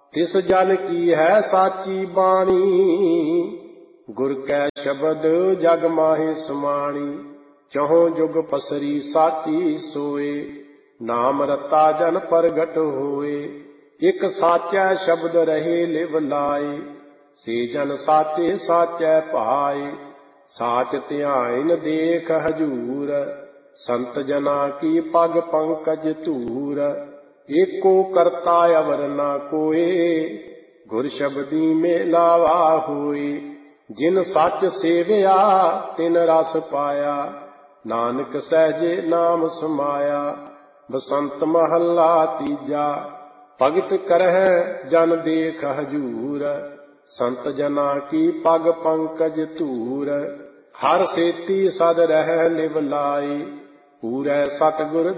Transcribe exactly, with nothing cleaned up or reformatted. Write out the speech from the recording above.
ਤਿਸ ਜਨ ਕੀ ਹੈ ਸਾਚੀ ਬਾਣੀ, ਗੁਰ ਕੈ ਸ਼ਬਦ ਜਗ ਮਾਹੇ ਸਮਾਣੀ। ਚਹੁ ਜੁਗ ਪਸਰੀ ਸਾਚੀ ਸੋਏ, ਨਾਮ ਰਤਾ ਜਨ ਪ੍ਰਗਟ ਹੋਏ। ਇਕ ਸਾਚੈ ਸ਼ਬਦ ਰਹੇ ਲਿਵ ਲਾਏ, ਸੇ ਜਨ ਸਾਚੇ ਸਾਚੈ ਭਾਏ। ਸਾਚ ਧਿਆਇਨ ਦੇਖ ਹਜੂਰ, ਸੰਤ ਜਨਾ ਕੀ ਪਗ ਪੰਕਜ ਧੂਰ। ਏਕੋ ਕਰਤਾ ਅਵਰ ਨਾ ਕੋਏ, ਗੁਰ ਸ਼ਬਦੀ ਮੇਲਾਵਾ ਹੋਏ। ਜਿਨ ਸੱਚ ਸੇਵਿਆ ਤਿਨ ਰਸ ਪਾਇਆ, ਨਾਨਕ ਸਹਿਜੇ ਨਾਮ ਸਮਾਇਆ। ਬਸੰਤ ਮਹੱਲਾ ਤੀਜਾ। ਭਗਤ ਕਰਹਿ ਜਨ ਦੇਖ ਹਜੂਰ, ਸੰਤ ਜਨਾ ਕੀ ਪਗ ਪੰਕਜ ਧੂਰ। ਹਰ ਸੇਤੀ ਸਦ ਰਹਿ ਲਿਵ ਲਾਈ, ਪੂਰੈ ਸਤਿਗੁਰ